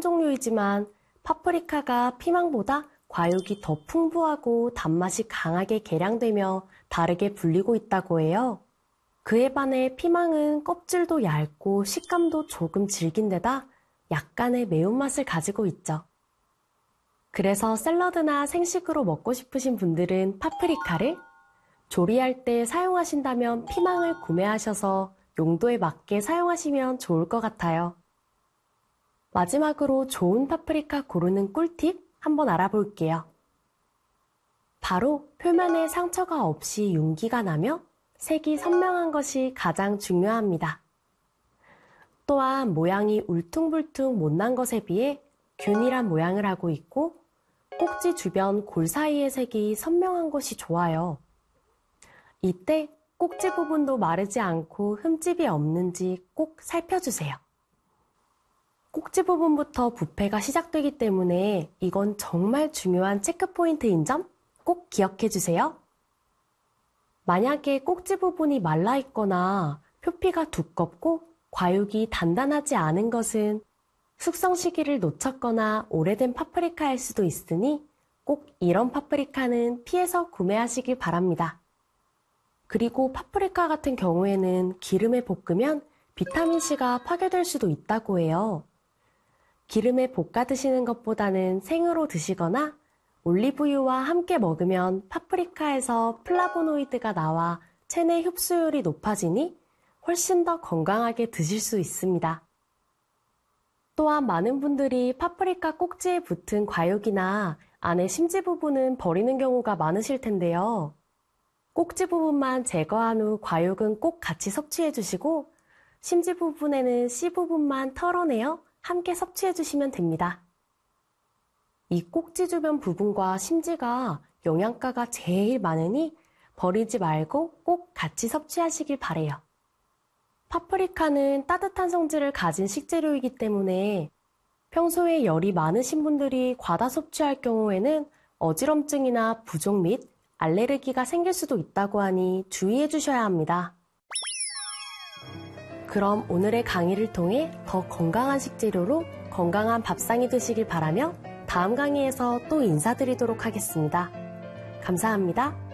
한 종류이지만 파프리카가 피망보다 과육이 더 풍부하고 단맛이 강하게 개량되며 다르게 불리고 있다고 해요. 그에 반해 피망은 껍질도 얇고 식감도 조금 질긴 데다 약간의 매운맛을 가지고 있죠. 그래서 샐러드나 생식으로 먹고 싶으신 분들은 파프리카를, 조리할 때 사용하신다면 피망을 구매하셔서 용도에 맞게 사용하시면 좋을 것 같아요. 마지막으로 좋은 파프리카 고르는 꿀팁 한번 알아볼게요. 바로 표면에 상처가 없이 윤기가 나며 색이 선명한 것이 가장 중요합니다. 또한 모양이 울퉁불퉁 못난 것에 비해 균일한 모양을 하고 있고 꼭지 주변 골 사이의 색이 선명한 것이 좋아요. 이때 꼭지 부분도 마르지 않고 흠집이 없는지 꼭 살펴주세요. 꼭지 부분부터 부패가 시작되기 때문에 이건 정말 중요한 체크포인트인 점 꼭 기억해주세요. 만약에 꼭지 부분이 말라있거나 표피가 두껍고 과육이 단단하지 않은 것은 숙성 시기를 놓쳤거나 오래된 파프리카일 수도 있으니 꼭 이런 파프리카는 피해서 구매하시길 바랍니다. 그리고 파프리카 같은 경우에는 기름에 볶으면 비타민C가 파괴될 수도 있다고 해요. 기름에 볶아 드시는 것보다는 생으로 드시거나 올리브유와 함께 먹으면 파프리카에서 플라보노이드가 나와 체내 흡수율이 높아지니 훨씬 더 건강하게 드실 수 있습니다. 또한 많은 분들이 파프리카 꼭지에 붙은 과육이나 안에 심지 부분은 버리는 경우가 많으실 텐데요. 꼭지 부분만 제거한 후 과육은 꼭 같이 섭취해 주시고 심지 부분에는 씨 부분만 털어내어 함께 섭취해 주시면 됩니다. 이 꼭지 주변 부분과 심지가 영양가가 제일 많으니 버리지 말고 꼭 같이 섭취하시길 바래요. 파프리카는 따뜻한 성질을 가진 식재료이기 때문에 평소에 열이 많으신 분들이 과다 섭취할 경우에는 어지럼증이나 부종 및 알레르기가 생길 수도 있다고 하니 주의해 주셔야 합니다. 그럼 오늘의 강의를 통해 더 건강한 식재료로 건강한 밥상이 되시길 바라며 다음 강의에서 또 인사드리도록 하겠습니다. 감사합니다.